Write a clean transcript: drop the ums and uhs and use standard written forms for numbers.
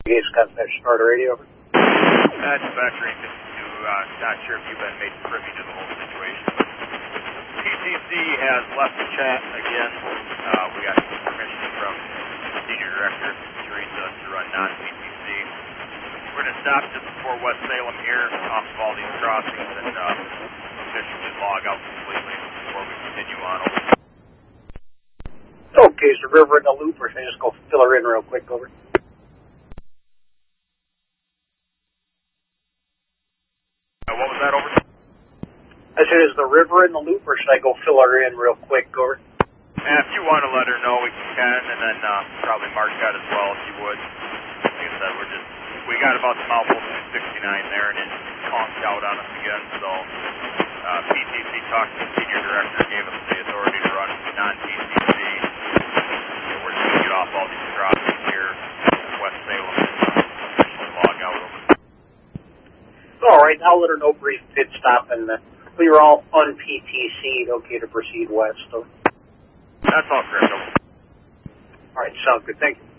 Gates Contact Starter Radio. Dispatch Rankin 2, not sure if you've been made privy to the whole situation. PTC has left the chat again. We got permission from Senior Director Teresa to run non-PTC. We're going to stop just before West Salem here off of all these crossings and officially log out completely before we continue on over. Okay, is the river in the loop, or should I just go fill her in real quick over? What was that over? I said, is the river in the loop, or should I go fill her in real quick over? If you want to let her know, we can, and then probably mark that as well if you would. Like I said, we got about the mouth of 269 there, and it conked out on us again, so PTC talked to the Senior Director, gave us the authority to run non-PTC. We're just going to get off all these crossings here in West Salem and officially log out over. All right, I'll let her know brief pit stop, and we are all un-PTC'd, okay to proceed west. So. That's all correct. All right, sounds good. Thank you.